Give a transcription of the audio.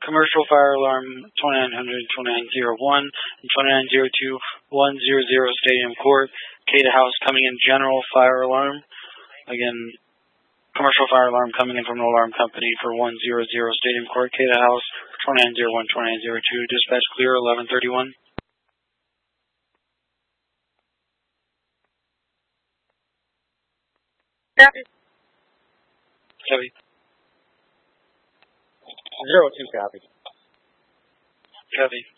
commercial fire alarm 2900, 2901, and 2902, 100 Stadium Court. Cada House coming in general fire alarm. Again, commercial fire alarm coming in from an alarm company for 100 Stadium Court. Cada House 2901, 2902. Dispatch clear 1131. Copy. Copy. 02 copy. Copy.